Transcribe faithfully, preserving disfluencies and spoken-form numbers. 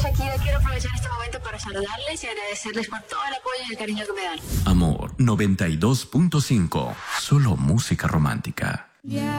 Shakira, quiero aprovechar este momento para saludarles y agradecerles por todo el apoyo y el cariño que me dan. Amor noventa y dos punto cinco. Solo música romántica. Yeah.